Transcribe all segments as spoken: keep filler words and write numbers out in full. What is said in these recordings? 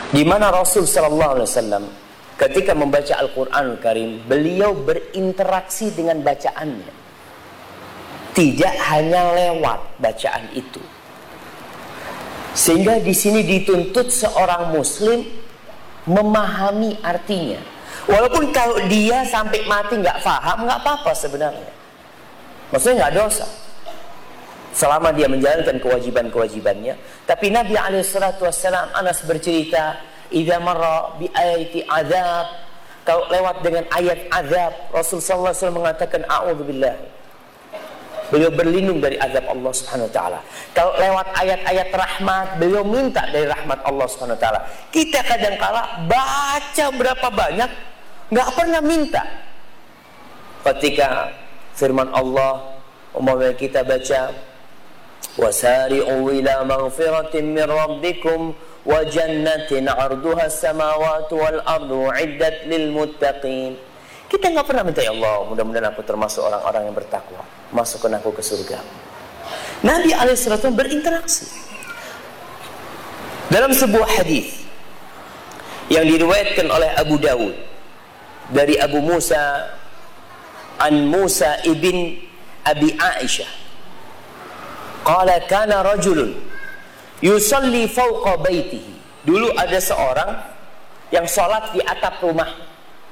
di mana Rasul sallallahu alaihi wasallam ketika membaca Al-Qur'anul Karim, beliau berinteraksi dengan bacaannya. Tidak hanya lewat bacaan itu. Sehingga di sini dituntut seorang muslim memahami artinya. Walaupun kalau dia sampai mati nggak paham, nggak apa-apa sebenarnya. Maksudnya nggak dosa, selama dia menjalankan kewajiban-kewajibannya. Tapi Nabi alaihi salatu wassalam, Anas bercerita, idza marra bi ayati azab, kalau lewat dengan ayat azab, Rasul sallallahu alaihi wasallam mengatakan a'udzubillah. Beliau berlindung dari azab Allah Subhanahu wa taala. Kalau lewat ayat-ayat rahmat, beliau minta dari rahmat Allah Subhanahu wa taala. Kita kadang-kala baca berapa banyak, nggak pernah minta. Ketika firman Allah, umpamanya kita baca, wasari'u ila maghfiratin min rabbikum wa jannatin 'arduha as-samawati wal ardu 'iddat lil muttaqin. Kita nggak pernah minta, ya Allah, mudah-mudahan aku termasuk orang-orang yang bertakwa, masukkan aku ke surga. Nabi alaihi salatu berinteraksi. Dalam sebuah hadis yang diriwayatkan oleh Abu Dawud dari Abu Musa an Musa ibn Abi Aisyah, qala kana rajulun yusalli fawqa baitihi. Dulu ada seorang yang sholat di atap rumahnya.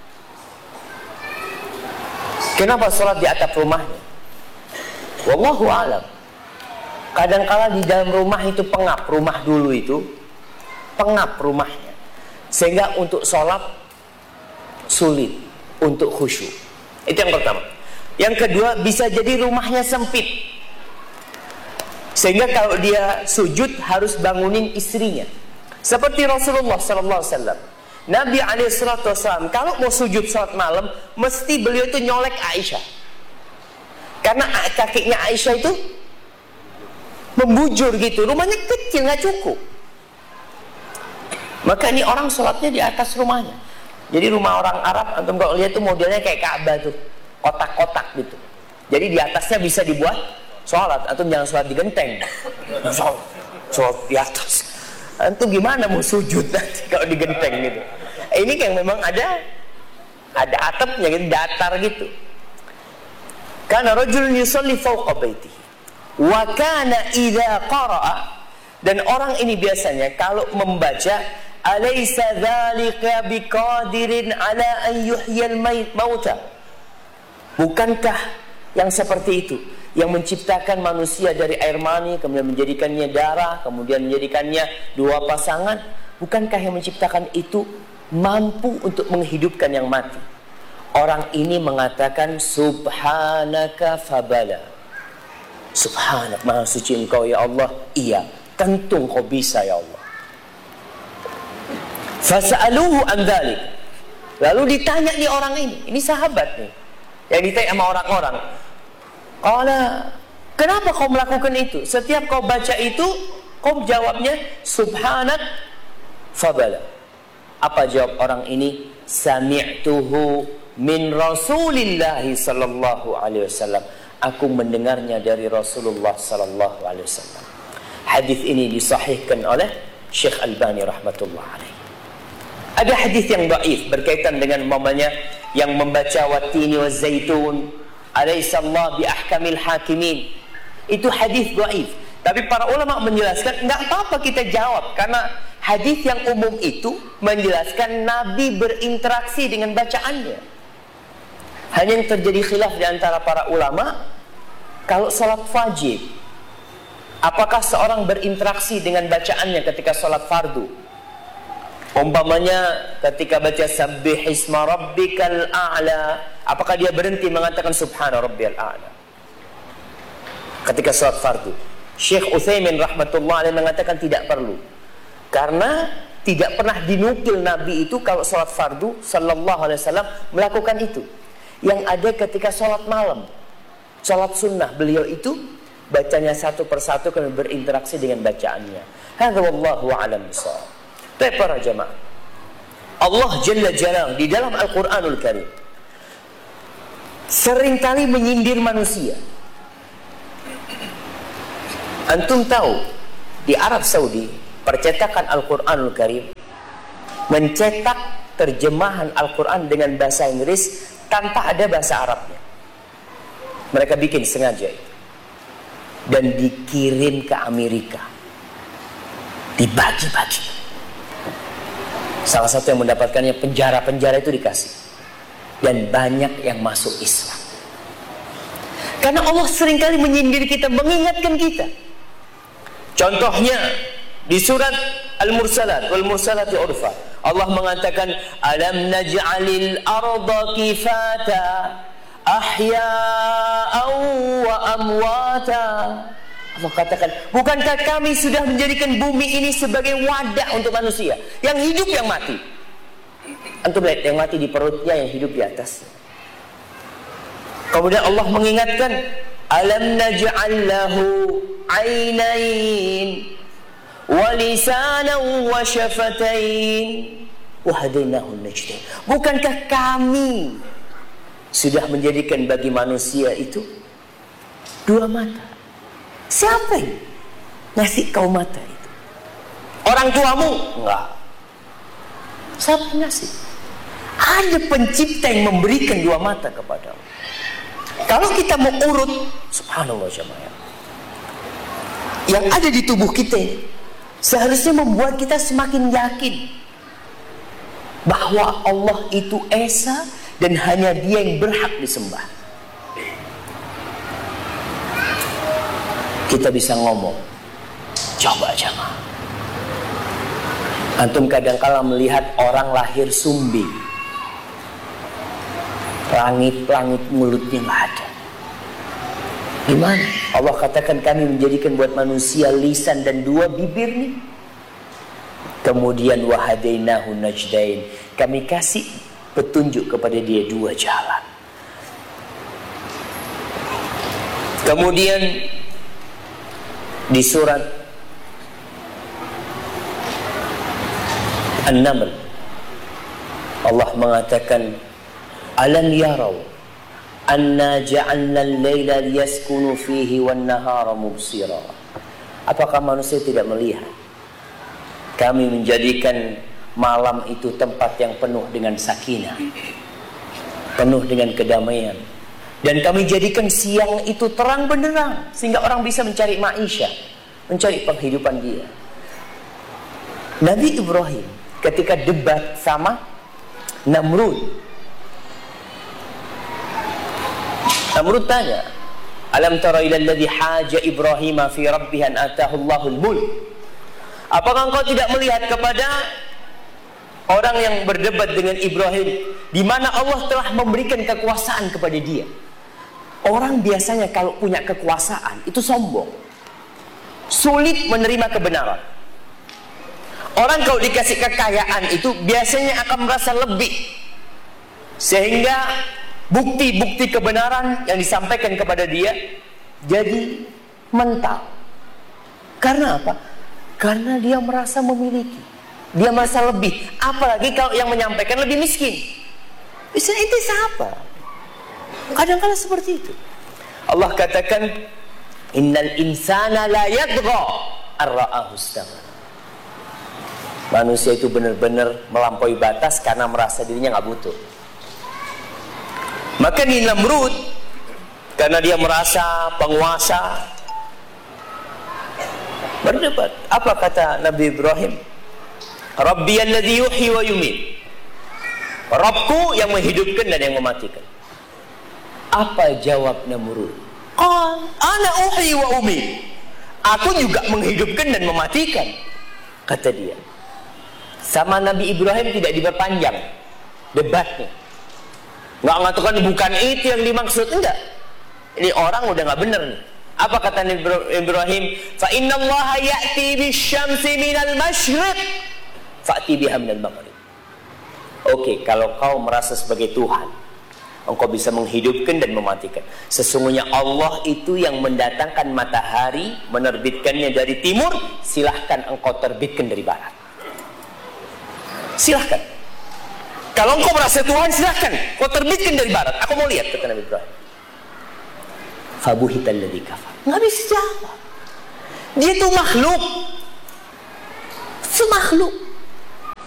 Kenapa sholat di atap rumahnya? Wallahu alam. Kadangkala di dalam rumah itu pengap, rumah dulu itu pengap rumahnya, sehingga untuk sholat sulit, untuk khusyuk. Itu yang pertama. Yang kedua, bisa jadi rumahnya sempit, sehingga kalau dia sujud harus bangunin istrinya. Seperti Rasulullah sallallahu alaihi wasallam. Nabi alaihi salatu wasallam kalau mau sujud salat malam, mesti beliau itu nyolek Aisyah. Karena kakinya Aisyah itu membujur gitu, rumahnya kecil, nggak cukup. Maka ini orang sholatnya di atas rumahnya. Jadi rumah orang Arab, antum kalau lihat tuh modelnya kayak Ka'bah tuh, kotak-kotak gitu. Jadi di atasnya bisa dibuat sholat. Antum jangan sholat di genteng, sholat, sholat di atas. Antum gimana mau sujud nanti kalau di genteng gitu? Ini yang memang ada ada atapnya gitu, datar gitu. Kana rajulun yusalli fawqa baitihi wa kana idza qara'a, dan orang ini biasanya kalau membaca, alaysa dzalika biqadirin ala an yuhyil mauta, bukankah yang seperti itu yang menciptakan manusia dari air mani, kemudian menjadikannya darah, kemudian menjadikannya dua pasangan, bukankah yang menciptakan itu mampu untuk menghidupkan yang mati? Orang ini mengatakan subhanaka fabala. Subhanak, maha suci engkau ya Allah. Iya, tentu engkau bisa ya Allah. Fas'aluhu an dzalik. Lalu ditanya nih orang ini, ini sahabat nih, yang ditanya sama orang-orang. Qala, kenapa kau melakukan itu? Setiap kau baca itu, kau jawabnya subhanak fabala. Apa jawab orang ini? Sami'tuhu min Rasulillahi sallallahu alaihi wasallam. Aku mendengarnya dari Rasulullah sallallahu alaihi wasallam. Hadis ini disahihkan oleh Syekh Albani rahmatullah alaihi. Ada hadis yang dhaif berkaitan dengan mamanya yang membaca watini wa zaitun, alaihissallah bi ahkamil hakimin. Itu hadis dhaif. Tapi para ulama menjelaskan enggak apa-apa kita jawab, karena hadis yang umum itu menjelaskan Nabi berinteraksi dengan bacaannya. Hanya yang terjadi khilaf di antara para ulama, kalau salat wajib, apakah seorang berinteraksi dengan bacaannya ketika salat fardu? Umpamanya ketika baca sabbih isma rabbikal a'la, apakah dia berhenti mengatakan subhana rabbiyal a'la ketika salat fardu? Syekh Utsaimin rahmatullah alaih mengatakan tidak perlu, karena tidak pernah dinukil Nabi itu kalau salat fardu sallallahu alaihi wasallam melakukan itu. Yang ada ketika salat malam, salat sunnah, beliau itu bacanya satu persatu kemudian berinteraksi dengan bacaannya. Hadza wallahu a'lam bissawab. Tapi para jamaah, Allah Jalla Jalaluhu di dalam Al-Quranul Karim seringkali menyindir manusia. Antum tahu di Arab Saudi percetakan Al-Quranul Karim mencetak terjemahan Al-Quran dengan bahasa Inggris tanpa ada bahasa Arabnya. Mereka bikin sengaja itu dan dikirim ke Amerika, dibagi-bagi. Salah satu yang mendapatkannya penjara-penjara itu dikasih, dan banyak yang masuk Islam. Karena Allah seringkali menyindir kita, mengingatkan kita. Contohnya di surat Al-Mursalat, wal mursalati urfa, Allah mengatakan, alam naj'alil arda kifata ahya'an wa amwata. Allah katakan, bukankah kami sudah menjadikan bumi ini sebagai wadah untuk manusia, yang hidup yang mati. Antum lihat, yang mati di perutnya, yang hidup di atas. Kemudian Allah mengingatkan, alam naj'al lahu ainain wa lisanan wa syafatain wa hadainahu najdain. Bukankah kami sudah menjadikan bagi manusia itu dua mata? Siapa yang ngasih kau mata itu? Orang tuamu? Enggak. Siapa yang ngasih? Ada pencipta yang memberikan dua mata kepadamu. Kalau kita mau urut, subhanallah jemaah, yang ada di tubuh kita seharusnya membuat kita semakin yakin bahwa Allah itu esa dan hanya Dia yang berhak disembah. Kita bisa ngomong, coba jemaah, antum kadang-kala melihat orang lahir sumbing, langit-langit mulutnya nggak ada. Gimana? Allah katakan kami menjadikan buat manusia lisan dan dua bibir nih. Kemudian wahadainahu najdain, kami kasih petunjuk kepada dia dua jalan. Kemudian di surat An-Naml Allah mengatakan, alam yarau anna ja'alna al-laila liyaskunu fihi wan nahara mubsira. Apakah manusia tidak melihat kami menjadikan malam itu tempat yang penuh dengan sakinah, penuh dengan kedamaian, dan kami jadikan siang itu terang benderang sehingga orang bisa mencari maisha, mencari penghidupan dia. Nabi Ibrahim ketika debat sama Namrud, Namrud tanya, alam tara ila alladhi haja Ibrahim fi rabbih an atahu Allahul mulk. Apakah engkau tidak melihat kepada orang yang berdebat dengan Ibrahim, di mana Allah telah memberikan kekuasaan kepada dia? Orang biasanya kalau punya kekuasaan itu sombong, sulit menerima kebenaran. Orang kalau dikasih kekayaan itu biasanya akan merasa lebih, sehingga bukti-bukti kebenaran yang disampaikan kepada dia jadi mental. Karena apa? Karena dia merasa memiliki, dia merasa lebih. Apalagi kalau yang menyampaikan lebih miskin, bisa itu siapa? Kadang-kadang seperti itu. Allah katakan, innal insana la yadgha ar-ra'ahu istaghna. Manusia itu benar-benar melampaui batas karena merasa dirinya nggak butuh. Maka di Namrud, karena dia merasa penguasa, berdebat. Apa kata Nabi Ibrahim? Rabbi alladhi yuhyi wa yumit. Rabbku yang menghidupkan dan yang mematikan. Apa jawab Namrud? Qal ana uhyi wa umit. Aku juga menghidupkan dan mematikan, kata dia. Sama Nabi Ibrahim tidak diperpanjang debatnya. Nggak mengatakan bukan itu yang dimaksud, enggak. Ini orang udah nggak benar nih. Apa kata Nabi Ibrahim? Fa inna Allah ya'ti bisyamsi minal masyriq fa'ti biha minal maghrib. Oke, kalau kau merasa sebagai Tuhan, engkau bisa menghidupkan dan mematikan. Sesungguhnya Allah itu yang mendatangkan matahari, menerbitkannya dari timur. Silahkan engkau terbitkan dari barat. Silahkan. Kalau engkau merasa Tuhan, silahkan kau terbitkan dari barat. Aku mau lihat, kata Nabi Ibrahim. Fabuhital ladzi kafar. Nggak bisa jawab. Dia itu makhluk. Semakhluk.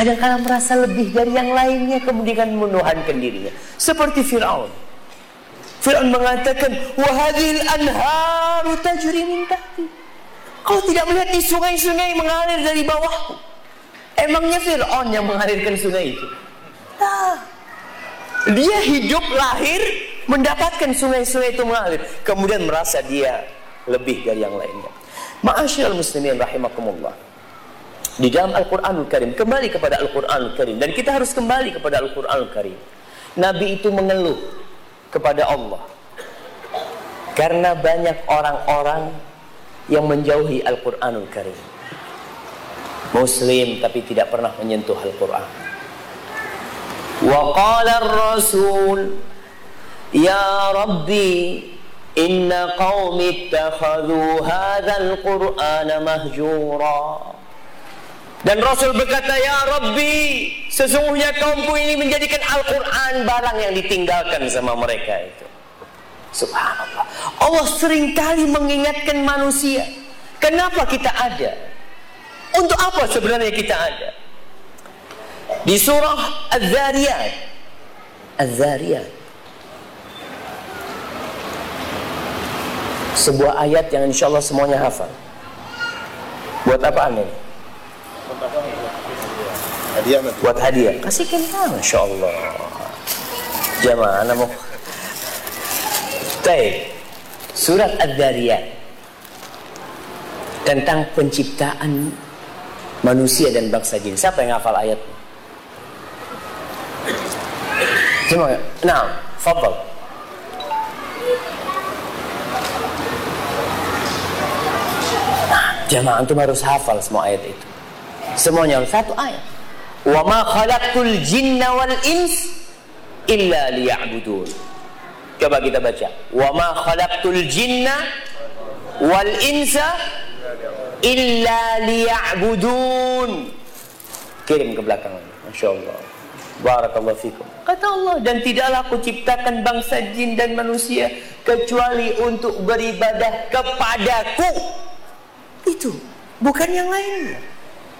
kadang-kadang merasa lebih dari yang lainnya, kemudian menuhankan dirinya. Seperti Fir'aun. Fir'aun mengatakan, wahadil anharu tajri min tahti. Kau tidak melihat di sungai-sungai mengalir dari bawahku? Emangnya Fir'aun yang mengalirkan sungai itu? Nah, dia hidup lahir mendapatkan sungai-sungai itu mengalir, kemudian merasa dia lebih dari yang lainnya. Ma'asyiral muslimin rahimakumullah. Di dalam Al-Quranul Karim, kembali kepada Al-Quranul Karim, dan kita harus kembali kepada Al-Quranul Karim. Nabi itu mengeluh kepada Allah karena banyak orang-orang yang menjauhi Al-Quranul Karim. Muslim tapi tidak pernah menyentuh Al-Quran. Wa qala ar-rasul ya Rabbi inna qaumi ittakhadhu hadzal Qur'ana mahjura. Dan Rasul berkata, ya Rabbi, sesungguhnya kaumku ini menjadikan Al-Quran barang yang ditinggalkan sama mereka itu. Subhanallah. Allah seringkali mengingatkan manusia, kenapa kita ada? Untuk apa sebenarnya kita ada? Di surah Az-Zariyat, Az-Zariyat, sebuah ayat yang insya Allah semuanya hafal. Buat apaan ini? Hadiah, buat hadiah. Kasihkan, masya Allah. Jamaah, anak mau. Baik, surat Az-Zariyat tentang penciptaan manusia dan bangsa jin. Siapa yang hafal ayatnya? Cuma, nah, fadhal. Nah, jamaah antum harus hafal semua ayat itu. Semuanya satu ayat. Wa ma khalaqtul jinna wal ins illa liya'budun. Coba kita baca. Wa ma khalaqtul jinna wal insa illa liya'budun. Kirim ke belakang. Masyaallah. Barakallahu fikum. Kata Allah, dan tidaklah aku ciptakan bangsa jin dan manusia kecuali untuk beribadah kepadaku. Itu, bukan yang lainnya.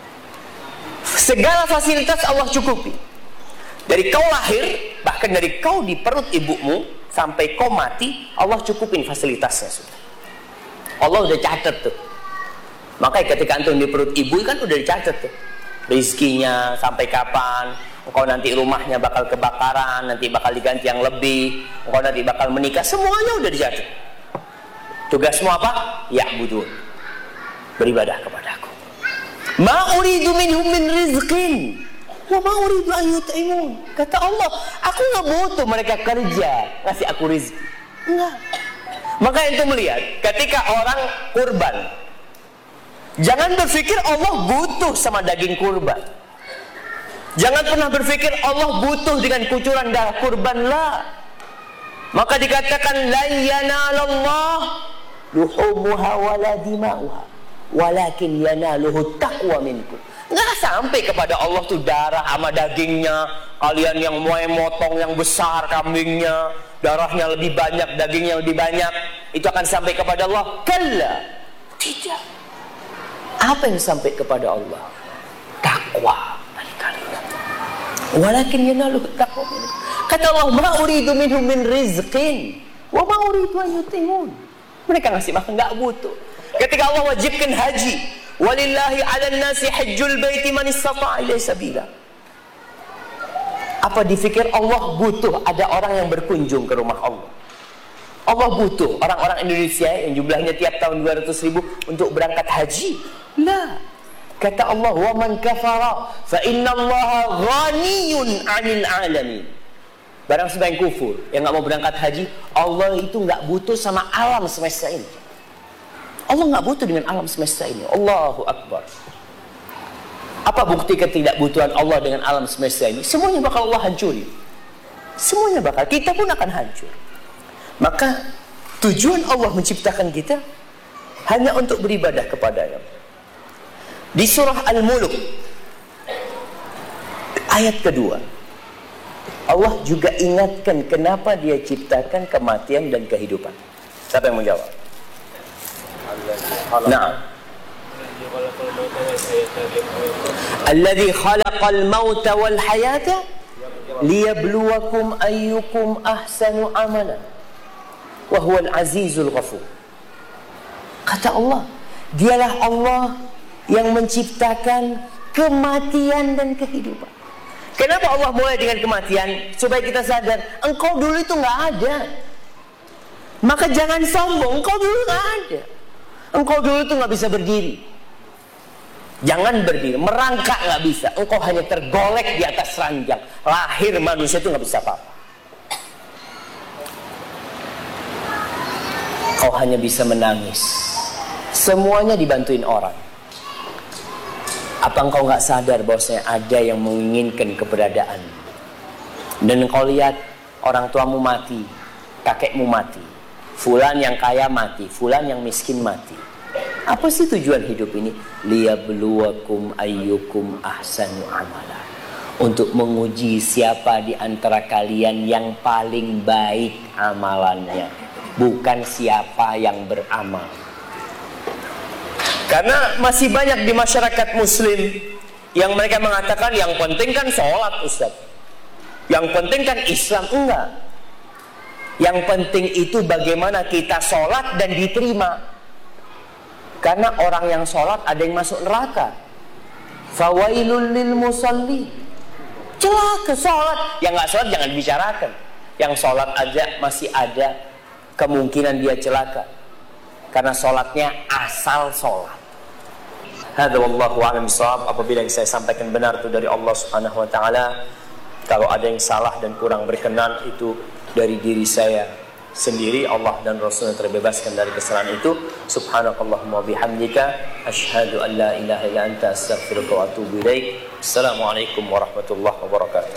Segala fasilitas Allah cukupi. Dari kau lahir, bahkan dari kau di perut ibumu sampai kau mati, Allah cukupin fasilitasnya sudah. Allah udah catat tuh. Makanya ketika antum di perut ibu kan udah dicatat tuh. Rizkinya sampai kapan, engkau nanti rumahnya bakal kebakaran, nanti bakal diganti yang lebih, engkau nanti bakal menikah, semuanya udah dicatat. Tugasmu apa? Ya'budun. Beribadah kepadaku. Ma uridu minhum min rizqin wa ma uridu an yut'imun. Kata Allah, aku enggak butuh mereka kerja ngasih aku rezeki. Enggak. Maka itu melihat ketika orang kurban, jangan berpikir Allah butuh sama daging kurban. Jangan pernah berpikir Allah butuh dengan kucuran darah kurban, lah. Maka dikatakan la yanalallah luhumuha wala dima'uha walakin yanaluhu taqwa minkum. Nggak sampai kepada Allah tuh darah sama dagingnya. Kalian yang mau motong yang besar kambingnya, darahnya lebih banyak, dagingnya lebih banyak, itu akan sampai kepada Allah? Kalla, tidak. Apa yang sampai kepada Allah? Takwa dari kalian. Walakin yanaluhu taqwa minkum. Kata Allah, ma uridu minhum min rizqin wa ma uridu an yutimun. Mereka ngasih makan nggak butuh. Ketika Allah wajibkan haji, walillahi 'alan nasi hajjul baiti man istata'a ilaihi sabila. Apa dipikir Allah butuh ada orang yang berkunjung ke rumah Allah? Allah butuh orang-orang Indonesia yang jumlahnya tiap tahun dua ratus ribu untuk berangkat haji? La. Kata Allah, wa man kafara fa innallaha ghaniyun 'anil 'alamin. Barang siapa yang kufur, yang enggak mau berangkat haji, Allah itu enggak butuh sama alam semesta ini. Allah nggak butuh dengan alam semesta ini. Allahu Akbar. Apa bukti ketidakbutuhan Allah dengan alam semesta ini? Semuanya bakal Allah hancuri. Semuanya bakal, kita pun akan hancur. Maka tujuan Allah menciptakan kita hanya untuk beribadah kepada-Nya. Di surah Al-Mulk ayat kedua, Allah juga ingatkan kenapa Dia ciptakan kematian dan kehidupan. Siapa yang menjawab? Nah, Alladzi khalaqal mauta wal hayata liyabluwakum ayyukum ahsanu amala wa huwal azizul ghafur. Kata Allah, dialah Allah yang menciptakan kematian dan kehidupan. Kenapa Allah mulai dengan kematian? Supaya kita sadar, engkau dulu itu nggak ada. Maka jangan sombong, engkau dulu nggak ada. Engkau dulu itu nggak bisa berdiri. Jangan berdiri, merangkak nggak bisa. Engkau hanya tergolek di atas ranjang. Lahir manusia itu nggak bisa apa-apa. Kau hanya bisa menangis. Semuanya dibantuin orang. Apa engkau nggak sadar bahwasanya ada yang menginginkan keberadaan? Dan engkau lihat orang tuamu mati, kakekmu mati, fulan yang kaya mati, fulan yang miskin mati. Apa sih tujuan hidup ini? Liyabluwakum ayyukum ahsanu amala. Untuk menguji siapa di antara kalian yang paling baik amalannya, bukan siapa yang beramal. Karena masih banyak di masyarakat muslim yang mereka mengatakan yang penting kan sholat, Ustaz. Yang penting kan Islam. Enggak. Yang penting itu bagaimana kita sholat dan diterima. Karena orang yang sholat ada yang masuk neraka. Fawailul lil musalli. Celaka sholat. Yang nggak sholat jangan dibicarakan. Yang sholat aja masih ada kemungkinan dia celaka. Karena sholatnya asal sholat. Hadza wallahu a'lam bishawab. Apabila yang saya sampaikan benar itu dari Allah Subhanahu wa taala. Kalau ada yang salah dan kurang berkenan itu dari diri saya sendiri. Allah dan Rasulnya terbebaskan dari kesalahan itu. Subhanakallahumma bihamdika asyhadu an la ilaha illa anta astaghfiruka wa atubu ilaik. Assalamualaikum warahmatullahi wabarakatuh.